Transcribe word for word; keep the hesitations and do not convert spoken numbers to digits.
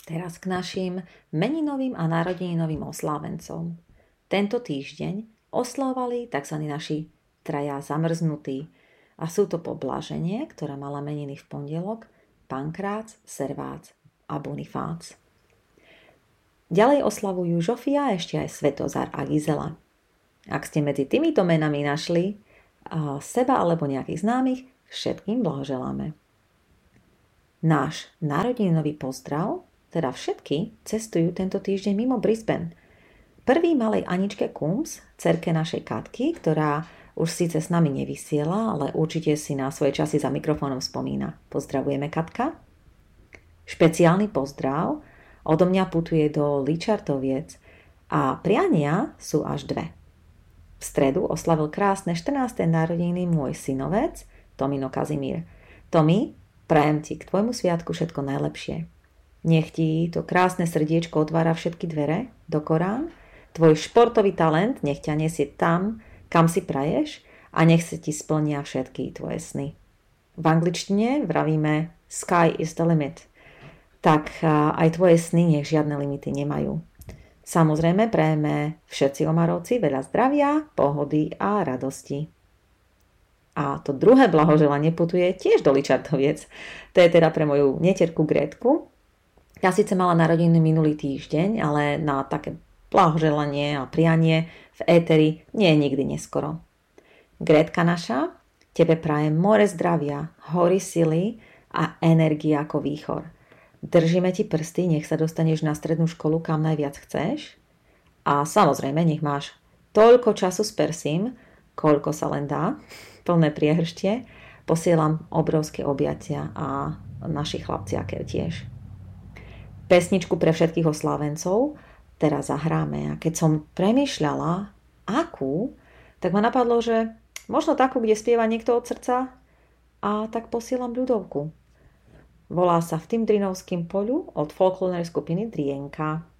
Teraz k našim meninovým a narodeninovým oslávencom. Tento týždeň oslavovali tzv. Naši traja zamrznutí a sú to Poblaženie, ktorá mala meniny v pondelok, Pankrác, Servác a Bonifác. Ďalej oslavujú Žofia a ešte aj Svetozar a Gizela. Ak ste medzi týmito menami našli seba alebo nejakých známych, všetkým blahoželáme. Náš narodeninový pozdrav, teda všetky, cestujú tento týždeň mimo Brisbane. Prvý malej Aničke Kums, dcerke našej Katky, ktorá už síce s nami nevysiela, ale určite si na svoje časy za mikrofónom spomína. Pozdravujeme, Katka. Špeciálny pozdrav odo mňa putuje do Ličartoviec a priania sú až dve. V stredu oslavil krásne štrnáste narodeniny môj synovec, Tomino Kazimír. Tomi, prajem ti k tvojmu sviatku všetko najlepšie. Nech ti to krásne srdiečko otvára všetky dvere do Korán, tvoj športový talent nech ťa nesie tam, kam si praješ a nech sa ti splnia všetky tvoje sny. V angličtine vravíme sky is the limit, tak aj tvoje sny nech žiadne limity nemajú. Samozrejme prajeme všetci Omarovci veľa zdravia, pohody a radosti. A to druhé blahoželanie putuje tiež do Ličartoviec. To je teda pre moju neterku Grétku. Ja síce mala narodiny minulý týždeň, ale na také blahoželanie a prianie v éteri nie je nikdy neskoro. Grétka naša, tebe prajem more zdravia, hory sily a energie ako výchor. Držíme ti prsty, nech sa dostaneš na strednú školu, kam najviac chceš. A samozrejme, nech máš toľko času s Persím, koľko sa len dá, plné priehrštie. Posielam obrovské objatia a naši chlapciakev tiež. Pesničku pre všetkých oslávencov teraz zahráme a keď som premýšľala, akú, tak ma napadlo, že možno takú, kde spieva niekto od srdca a tak posielam ľudovku. Volá sa V tým drinovským poľu od folklórnej skupiny Drienka.